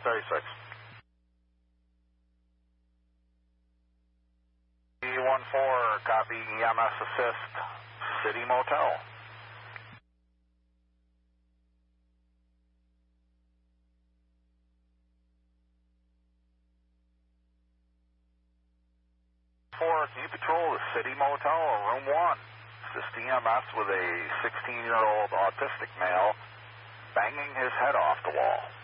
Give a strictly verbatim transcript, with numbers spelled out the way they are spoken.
thirty-six. E one four, copy E M S assist, City Motel. Four, can you patrol the City Motel or room one? Assist E M S with a sixteen-year-old autistic male banging his head off the wall.